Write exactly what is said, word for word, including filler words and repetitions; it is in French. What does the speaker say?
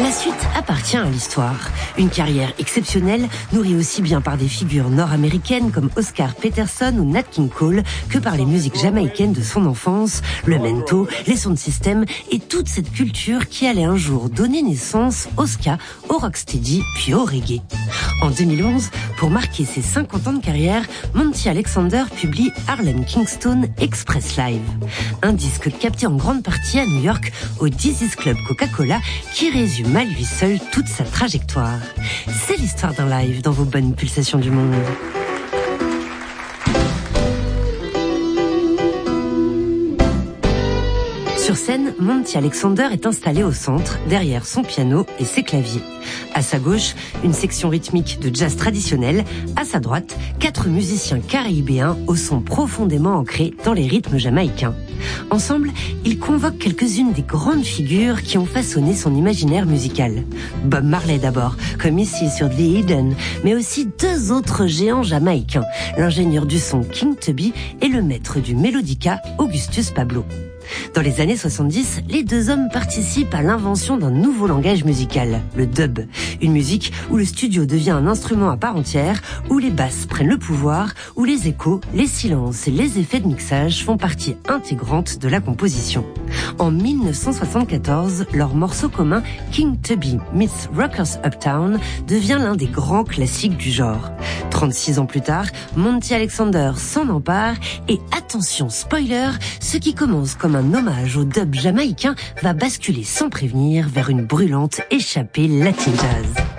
La suite appartient à l'histoire. Une carrière exceptionnelle, nourrie aussi bien par des figures nord-américaines comme Oscar Peterson ou Nat King Cole que par les musiques jamaïcaines de son enfance, le mento, les sound systems et toute cette culture qui allait un jour donner naissance au ska, au rocksteady puis au reggae. En deux mille onze, pour marquer ses cinquante ans de carrière, Monty Alexander publie Harlem Kingston Express Live. Un disque capté en grande partie à New York au Dizzy's Club Coca-Cola qui résume à lui seul toute sa trajectoire. C'est l'histoire d'un live dans vos bonnes pulsations du monde. Sur scène, Monty Alexander est installé au centre, derrière son piano et ses claviers. À sa gauche, une section rythmique de jazz traditionnel. À sa droite, quatre musiciens caribéens au son profondément ancré dans les rythmes jamaïcains. Ensemble, ils convoquent quelques-unes des grandes figures qui ont façonné son imaginaire musical. Bob Marley d'abord, comme ici sur The Eden, mais aussi deux autres géants jamaïcains, l'ingénieur du son King Tubby et le maître du mélodica Augustus Pablo. Dans les années soixante-dix, les deux hommes participent à l'invention d'un nouveau langage musical, le dub. Une musique où le studio devient un instrument à part entière, où les basses prennent le pouvoir, où les échos, les silences et les effets de mixage font partie intégrante de la composition. En mille neuf cent soixante-quatorze, leur morceau commun King Tubby meets Rockers Uptown devient l'un des grands classiques du genre. trente-six ans plus tard, Monty Alexander s'en empare et attention spoiler, ce qui commence comme un hommage au dub jamaïcain va basculer sans prévenir vers une brûlante échappée latin jazz.